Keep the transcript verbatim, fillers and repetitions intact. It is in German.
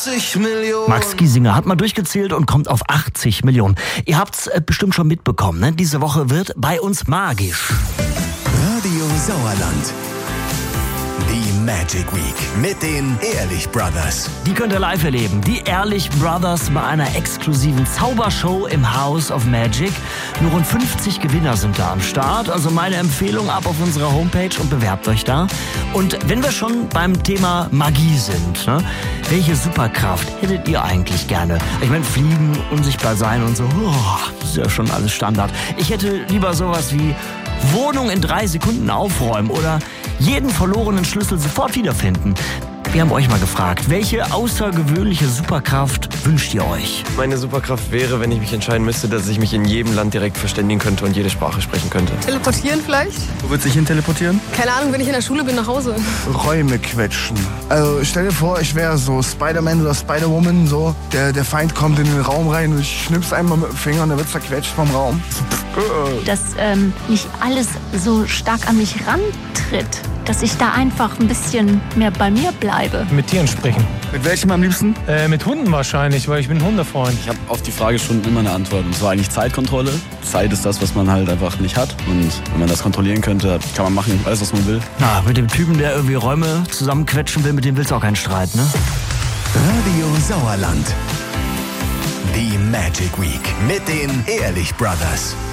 achtzig Millionen. Max Giesinger hat mal durchgezählt und kommt auf achtzig Millionen. Ihr habt's äh, bestimmt schon mitbekommen, ne? Diese Woche wird bei uns magisch. Radio Sauerland. Die Magic Week mit den Ehrlich Brothers. Die könnt ihr live erleben. Die Ehrlich Brothers bei einer exklusiven Zaubershow im House of Magic. Nur rund fünfzig Gewinner sind da am Start. Also meine Empfehlung, ab auf unserer Homepage und bewerbt euch da. Und wenn wir schon beim Thema Magie sind, ne, welche Superkraft hättet ihr eigentlich gerne? Ich meine, fliegen, unsichtbar sein und so, oh, das ist ja schon alles Standard. Ich hätte lieber sowas wie Wohnung in drei Sekunden aufräumen oder jeden verlorenen Schlüssel sofort wiederfinden. Wir haben euch mal gefragt, welche außergewöhnliche Superkraft wünscht ihr euch? Meine Superkraft wäre, wenn ich mich entscheiden müsste, dass ich mich in jedem Land direkt verständigen könnte und jede Sprache sprechen könnte. Teleportieren vielleicht? Wo würdest du dich hin teleportieren? Keine Ahnung, wenn ich in der Schule bin, nach Hause. Räume quetschen. Also stell dir vor, ich wäre so Spider-Man oder Spider-Woman, so. Der, der Feind kommt in den Raum rein und ich schnipp's einmal mit dem Finger und der wird zerquetscht vom Raum. Dass ähm, nicht alles so stark an mich rantritt. Dass ich da einfach ein bisschen mehr bei mir bleibe. Mit Tieren sprechen. Mit welchem am liebsten? Äh, mit Hunden wahrscheinlich, weil ich bin ein Hundefreund. Ich habe auf die Frage schon immer eine Antwort. Und zwar eigentlich Zeitkontrolle. Zeit ist das, was man halt einfach nicht hat. Und wenn man das kontrollieren könnte, kann man machen, alles, was man will. Na, mit dem Typen, der irgendwie Räume zusammenquetschen will, mit dem willst du auch keinen Streit, ne? Radio Sauerland. Die Magic Week mit den Ehrlich Brothers.